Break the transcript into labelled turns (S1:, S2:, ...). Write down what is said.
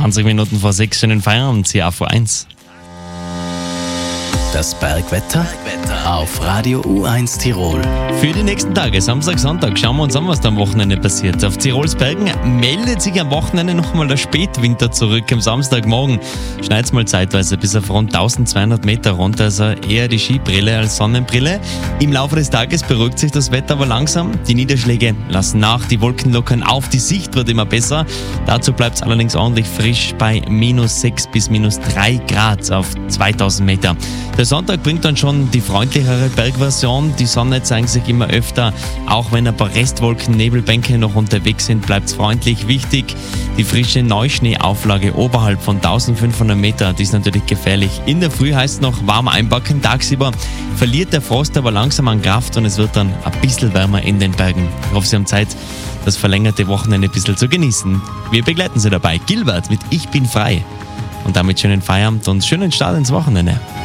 S1: 20 Minuten vor 6 schönen Feierabend, hier auf U1.
S2: Das Bergwetter auf Radio U1 Tirol.
S1: Für die nächsten Tage, Samstag, Sonntag, schauen wir uns an, was da am Wochenende passiert. Auf Tirols Bergen meldet sich am Wochenende nochmal der Spätwinter zurück. Am Samstagmorgen schneit es mal zeitweise bis auf rund 1200 Meter runter, also eher die Skibrille als Sonnenbrille. Im Laufe des Tages beruhigt sich das Wetter aber langsam. Die Niederschläge lassen nach, die Wolken lockern auf, die Sicht wird immer besser. Dazu bleibt es allerdings ordentlich frisch bei -6 bis -3 Grad auf 2000 Meter. Der Sonntag bringt dann schon die freundlichere Bergversion. Die Sonne zeigt sich immer öfter. Auch wenn ein paar Restwolken, Nebelbänke noch unterwegs sind, bleibt es freundlich. Wichtig, die frische Neuschneeauflage oberhalb von 1500 Meter, die ist natürlich gefährlich. In der Früh heißt es noch warm einpacken. Tagsüber verliert der Frost aber langsam an Kraft und es wird dann ein bisschen wärmer in den Bergen. Ich hoffe, Sie haben Zeit, das verlängerte Wochenende ein bisschen zu genießen. Wir begleiten Sie dabei. Gilbert mit Ich bin frei. Und damit schönen Feierabend und schönen Start ins Wochenende.